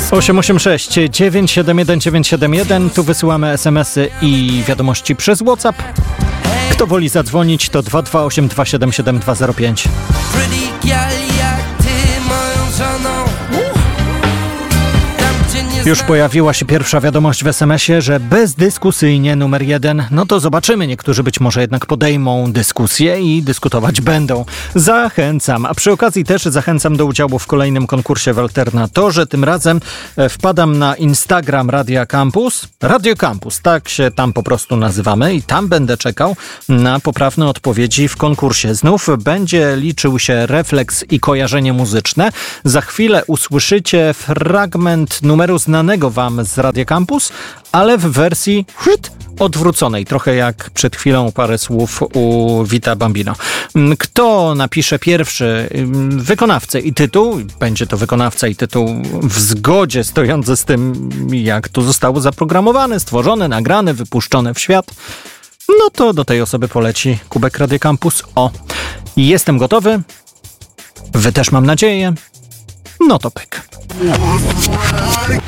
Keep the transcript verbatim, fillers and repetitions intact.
osiem osiem sześć dziewięć siedem jeden dziewięć siedem jeden. Tu wysyłamy es em esy i wiadomości przez WhatsApp. Kto woli zadzwonić, to dwa dwa osiem dwa siedem siedem dwa zero pięć. Już pojawiła się pierwsza wiadomość w es em esie, że bezdyskusyjnie numer jeden. No to zobaczymy. Niektórzy być może jednak podejmą dyskusję i dyskutować będą. Zachęcam. A przy okazji też zachęcam do udziału w kolejnym konkursie w Alternatorze. Tym razem wpadam na Instagram Radia Campus. Radio Campus, tak się tam po prostu nazywamy. I tam będę czekał na poprawne odpowiedzi w konkursie. Znów będzie liczył się refleks i kojarzenie muzyczne. Za chwilę usłyszycie fragment numeru znanego wam z Radia Campus, ale w wersji hit, odwróconej. Trochę jak przed chwilą parę słów u Vita Bambino. Kto napisze pierwszy wykonawcę i tytuł, będzie to wykonawca i tytuł w zgodzie stojący z tym, jak to zostało zaprogramowane, stworzone, nagrane, wypuszczone w świat, no to do tej osoby poleci kubek Radia Campus. O, jestem gotowy. Wy też, mam nadzieję. No to pyk.